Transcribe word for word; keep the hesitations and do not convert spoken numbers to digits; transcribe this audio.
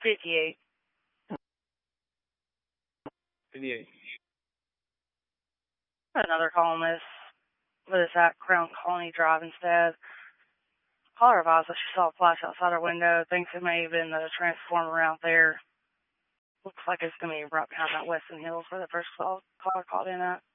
fifty-eight. fifty-eight. Another call on this. What is that? Crown Colony Drive instead. Caller advised that she saw a flash outside her window. Thinks it may have been the transformer out there. Looks like it's going to be right behind that Weston Hills where the first call, caller called in at.